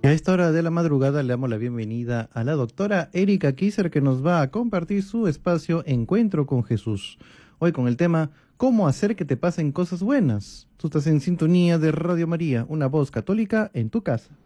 Y a esta hora de la madrugada le damos la bienvenida a la doctora Erika Kisser, que nos va a compartir su espacio Encuentro con Jesús. Hoy con el tema ¿Cómo hacer que te pasen cosas buenas? Tú estás en sintonía de Radio María, una voz católica en tu casa.